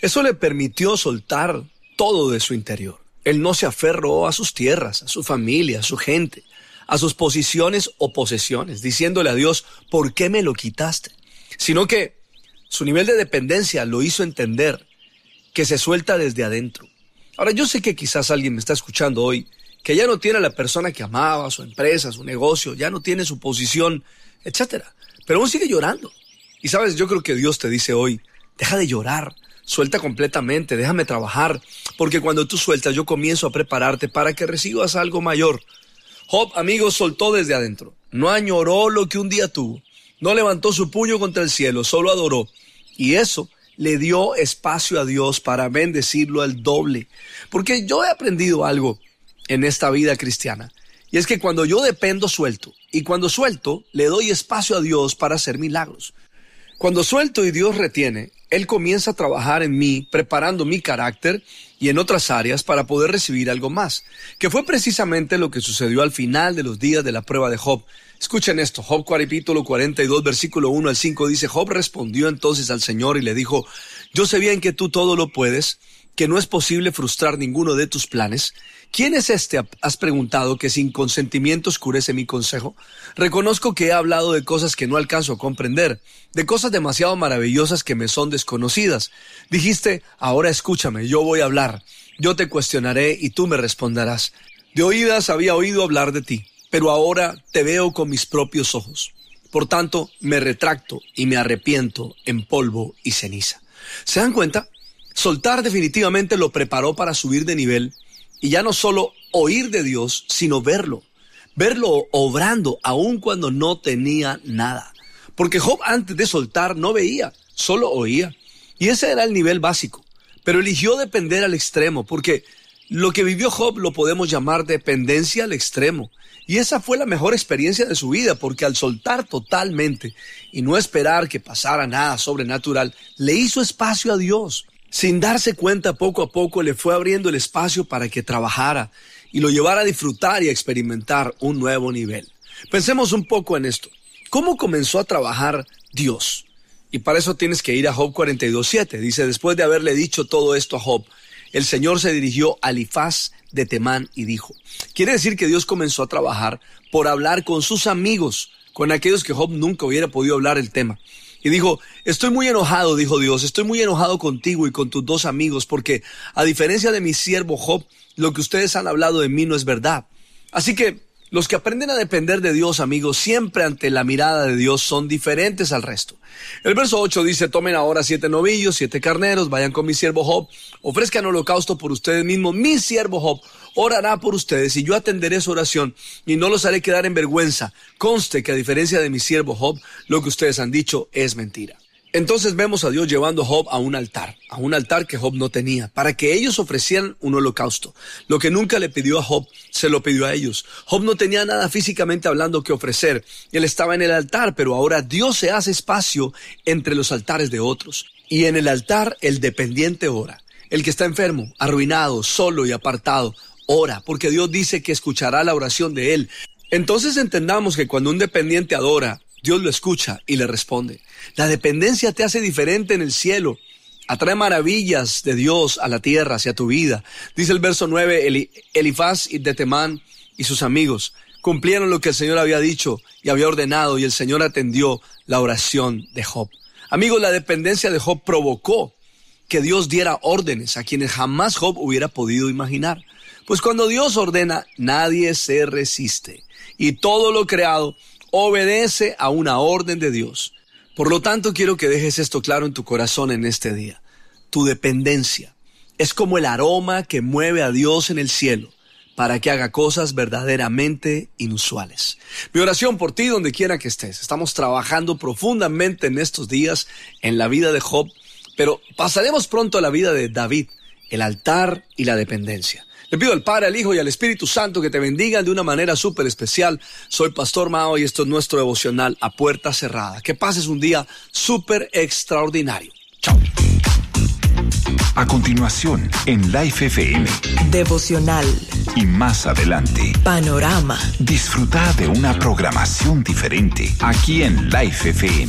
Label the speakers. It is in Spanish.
Speaker 1: Eso le permitió soltar todo de su interior. Él no se aferró a sus tierras, a su familia, a su gente, a sus posiciones o posesiones, diciéndole a Dios, ¿por qué me lo quitaste? Sino que su nivel de dependencia lo hizo entender que se suelta desde adentro. Ahora, yo sé que quizás alguien me está escuchando hoy que ya no tiene a la persona que amaba, su empresa, su negocio, ya no tiene su posición, etcétera, pero aún sigue llorando. Y sabes, yo creo que Dios te dice hoy, deja de llorar, suelta completamente, déjame trabajar, porque cuando tú sueltas yo comienzo a prepararte para que recibas algo mayor. Job, amigos, soltó desde adentro, no añoró lo que un día tuvo, no levantó su puño contra el cielo, solo adoró, y eso le dio espacio a Dios para bendecirlo al doble. Porque yo he aprendido algo en esta vida cristiana, y es que cuando yo dependo, suelto, y cuando suelto, le doy espacio a Dios para hacer milagros. Cuando suelto y Dios retiene, Él comienza a trabajar en mí, preparando mi carácter y en otras áreas para poder recibir algo más, que fue precisamente lo que sucedió al final de los días de la prueba de Job. Escuchen esto, Job capítulo 42, versículo 1 al 5 dice, Job respondió entonces al Señor y le dijo, yo sé bien que tú todo lo puedes, que no es posible frustrar ninguno de tus planes. ¿Quién es este? Has preguntado, que sin consentimiento oscurece mi consejo. Reconozco que he hablado de cosas que no alcanzo a comprender, de cosas demasiado maravillosas que me son desconocidas. Dijiste, ahora escúchame, yo voy a hablar, yo te cuestionaré y tú me responderás. De oídas había oído hablar de ti, pero ahora te veo con mis propios ojos. Por tanto, me retracto y me arrepiento en polvo y ceniza. ¿Se dan cuenta? Soltar definitivamente lo preparó para subir de nivel y ya no solo oír de Dios, sino verlo obrando aun cuando no tenía nada. Porque Job antes de soltar no veía, solo oía. Y ese era el nivel básico. Pero eligió depender al extremo, porque lo que vivió Job lo podemos llamar dependencia al extremo. Y esa fue la mejor experiencia de su vida, porque al soltar totalmente y no esperar que pasara nada sobrenatural, le hizo espacio a Dios. Sin darse cuenta, poco a poco le fue abriendo el espacio para que trabajara y lo llevara a disfrutar y a experimentar un nuevo nivel. Pensemos un poco en esto. ¿Cómo comenzó a trabajar Dios? Y para eso tienes que ir a Job 42:7. Dice, después de haberle dicho todo esto a Job, el Señor se dirigió a Elifaz de Temán y dijo. Quiere decir que Dios comenzó a trabajar por hablar con sus amigos, con aquellos que Job nunca hubiera podido hablar el tema. Y dijo, estoy muy enojado, dijo Dios, estoy muy enojado contigo y con tus dos amigos, porque a diferencia de mi siervo Job, lo que ustedes han hablado de mí no es verdad. Así que los que aprenden a depender de Dios, amigos, siempre ante la mirada de Dios son diferentes al resto. El verso 8 dice, tomen ahora 7 novillos, 7 carneros, vayan con mi siervo Job, ofrezcan holocausto por ustedes mismos, mi siervo Job orará por ustedes y yo atenderé su oración y no los haré quedar en vergüenza. Conste que a diferencia de mi siervo Job, lo que ustedes han dicho es mentira. Entonces vemos a Dios llevando a Job a un altar que Job no tenía, para que ellos ofrecieran un holocausto. Lo que nunca le pidió a Job, se lo pidió a ellos. Job no tenía nada físicamente hablando que ofrecer. Él estaba en el altar, pero ahora Dios se hace espacio entre los altares de otros. Y en el altar el dependiente ora. El que está enfermo, arruinado, solo y apartado, ora, porque Dios dice que escuchará la oración de él. Entonces entendamos que cuando un dependiente adora, Dios lo escucha y le responde. La dependencia te hace diferente en el cielo. Atrae maravillas de Dios a la tierra, hacia tu vida. Dice el verso 9, Elifaz de Temán y sus amigos cumplieron lo que el Señor había dicho y había ordenado, y el Señor atendió la oración de Job. Amigos, la dependencia de Job provocó que Dios diera órdenes a quienes jamás Job hubiera podido imaginar. Pues cuando Dios ordena, nadie se resiste. Y todo lo creado obedece a una orden de Dios. Por lo tanto, quiero que dejes esto claro en tu corazón en este día. Tu dependencia es como el aroma que mueve a Dios en el cielo para que haga cosas verdaderamente inusuales. Mi oración por ti, donde quiera que estés. Estamos trabajando profundamente en estos días en la vida de Job, pero pasaremos pronto a la vida de David, el altar y la dependencia. Le pido al Padre, al Hijo y al Espíritu Santo que te bendigan de una manera súper especial. Soy Pastor Mao y esto es nuestro devocional a puerta cerrada. Que pases un día súper extraordinario. Chao.
Speaker 2: A continuación, en Life FM.
Speaker 3: Devocional.
Speaker 2: Y más adelante,
Speaker 3: Panorama.
Speaker 2: disfruta de una programación diferente aquí en Life FM.